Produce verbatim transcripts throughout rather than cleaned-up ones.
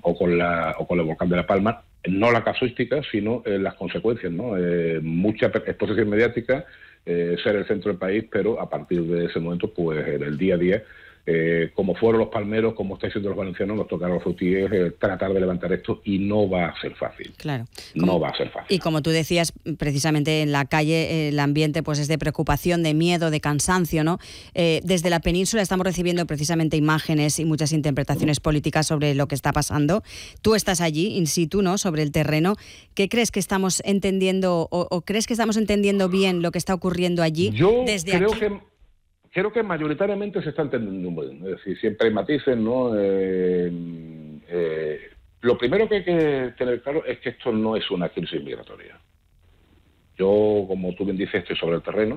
o con la o con el volcán de La Palma, no la casuística, sino eh, las consecuencias, ¿no? Eh, mucha exposición mediática, eh, ser el centro del país, pero a partir de ese momento, pues en el día a día, eh, como fueron los palmeros, como estáis diciendo los valencianos, nos tocará a los frutillos eh, tratar de levantar esto, y no va a ser fácil. Claro. Como, como, no va a ser fácil. Y como tú decías, precisamente en la calle el ambiente pues es de preocupación, de miedo, de cansancio, ¿no? Eh, desde la península estamos recibiendo precisamente imágenes y muchas interpretaciones políticas sobre lo que está pasando. Tú estás allí, in situ, ¿no? Sobre el terreno. ¿Qué crees que estamos entendiendo o, o crees que estamos entendiendo bien lo que está ocurriendo allí? Yo desde creo aquí? que creo que mayoritariamente se está entendiendo muy bien. Es decir, siempre hay matices, ¿no? Eh, eh, lo primero que hay que tener claro es que esto no es una crisis migratoria. Yo, como tú bien dices, estoy sobre el terreno.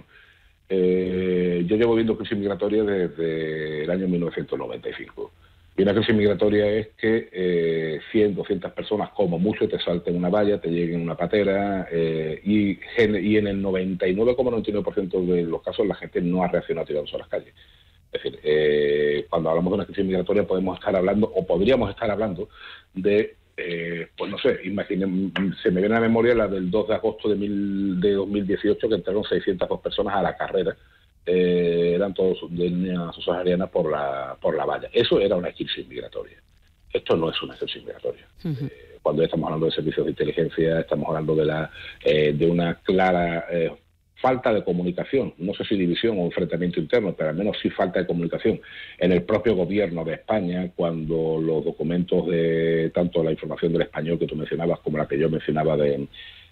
Eh, yo llevo viendo crisis migratoria desde el año mil novecientos noventa y cinco. Y una crisis migratoria es que eh, cien, doscientas personas, como mucho, te salten una valla, te lleguen una patera, eh, y, y en el noventa y nueve coma noventa y nueve por ciento de los casos la gente no ha reaccionado tirándose a las calles. Es decir, eh, cuando hablamos de una crisis migratoria podemos estar hablando, o podríamos estar hablando, de, eh, pues no sé, imaginen, se me viene a la memoria la del dos de agosto de, mil, de dos mil dieciocho, que entraron seiscientas dos personas a la carrera. Eh, eran todos de niñas subsaharianas por la por la valla. Eso era una crisis migratoria. Esto no es una crisis migratoria. Uh-huh. Eh, cuando estamos hablando de servicios de inteligencia, estamos hablando de la eh, de una clara eh, falta de comunicación, no sé si división o enfrentamiento interno, pero al menos sí falta de comunicación en el propio gobierno de España, cuando los documentos de tanto la información del español que tú mencionabas como la que yo mencionaba de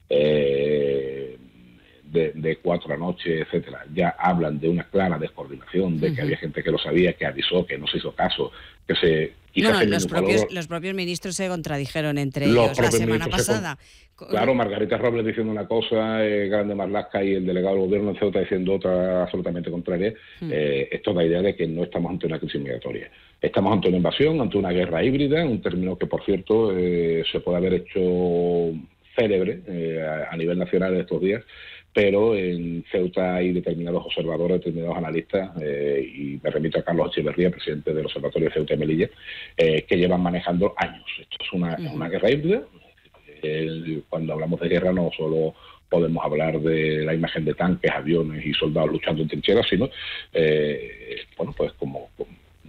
eh, De, de cuatro a noche, etcétera, ya hablan de una clara descoordinación, de que uh-huh. había gente que lo sabía, que avisó, que no se hizo caso, que se... Bueno, los propios, valor, los propios ministros se contradijeron entre ellos la semana pasada. Con, claro, Margarita Robles diciendo una cosa, eh, Grande Marlaska y el delegado del gobierno en Ceuta diciendo otra absolutamente contraria. Uh-huh. Eh, esto da idea de que no estamos ante una crisis migratoria. Estamos ante una invasión, ante una guerra híbrida, un término que, por cierto, eh, se puede haber hecho célebre eh, a, a nivel nacional en estos días, pero en Ceuta hay determinados observadores, determinados analistas, eh, y me remito a Carlos Echeverría, presidente del Observatorio de Ceuta y Melilla, eh, que llevan manejando años. Esto es una, uh-huh. una guerra híbrida. Eh, cuando hablamos de guerra no solo podemos hablar de la imagen de tanques, aviones y soldados luchando en trincheras, sino, eh, bueno, pues como, como,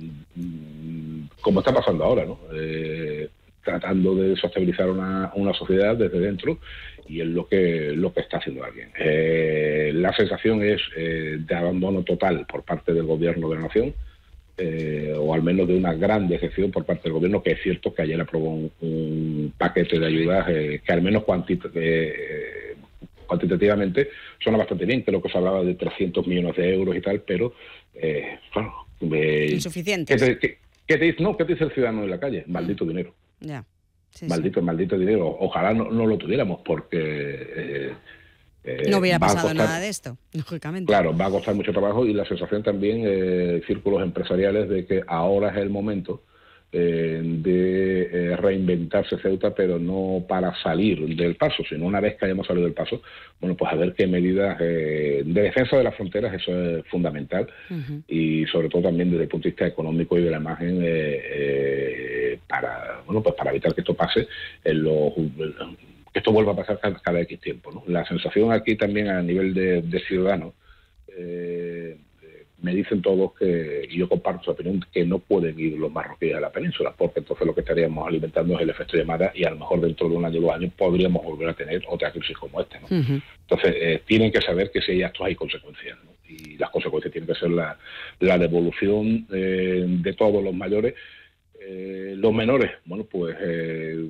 como está pasando ahora, ¿no? Eh, tratando de desestabilizar una, una sociedad desde dentro, y es lo que lo que está haciendo alguien. Eh, la sensación es eh, de abandono total por parte del gobierno de la nación, eh, o al menos de una gran decepción por parte del gobierno, que es cierto que ayer aprobó un, un paquete de ayudas eh, que al menos cuantit- eh, cuantitativamente suena bastante bien, creo que se hablaba de trescientos millones de euros y tal, pero eh, claro, eh, insuficientes. ¿qué te, qué, qué te dice, no, ¿qué te dice el ciudadano de la calle? Maldito mm. dinero. Ya. Yeah. Sí, maldito, sí. maldito dinero. Ojalá no, no lo tuviéramos, porque eh, eh, no hubiera pasado costar, nada de esto, lógicamente. Claro, va a costar mucho trabajo, y la sensación también, eh, círculos empresariales, de que ahora es el momento eh, de eh, reinventarse Ceuta, pero no para salir del paso, sino una vez que hayamos salido del paso, bueno, pues a ver qué medidas eh, de defensa de las fronteras, eso es fundamental, uh-huh. y sobre todo también desde el punto de vista económico y de la imagen, eh, eh, para bueno pues para evitar que esto pase en los que esto vuelva a pasar cada, cada X tiempo, ¿no? La sensación aquí también a nivel de, de ciudadanos, eh, me dicen todos que, y yo comparto su opinión, que no pueden ir los marroquíes a la península, porque entonces lo que estaríamos alimentando es el efecto llamada, y a lo mejor dentro de un año o dos años podríamos volver a tener otra crisis como esta, ¿no? Uh-huh. Entonces eh, tienen que saber que si hay actos hay consecuencias, ¿no? Y las consecuencias tienen que ser la, la devolución eh, de todos los mayores. Eh, los menores, bueno, pues eh,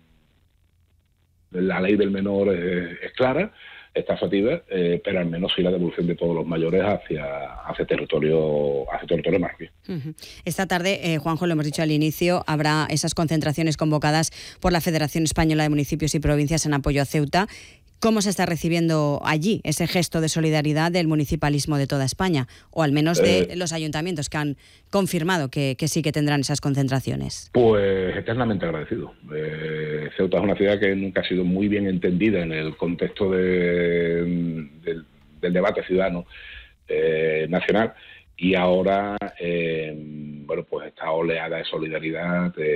la ley del menor es, es clara, es taxativa, eh, pero al menos sí la devolución de todos los mayores hacia, hacia territorio hacia territorio marroquí. Uh-huh. Esta tarde, eh, Juanjo, lo hemos dicho al inicio, habrá esas concentraciones convocadas por la Federación Española de Municipios y Provincias en apoyo a Ceuta. ¿Cómo se está recibiendo allí ese gesto de solidaridad del municipalismo de toda España? O al menos de eh, los ayuntamientos que han confirmado que, que sí que tendrán esas concentraciones. Pues eternamente agradecido. Eh, Ceuta es una ciudad que nunca ha sido muy bien entendida en el contexto de, de, del debate ciudadano eh, nacional, y ahora, eh, bueno, pues esta oleada de solidaridad... Eh,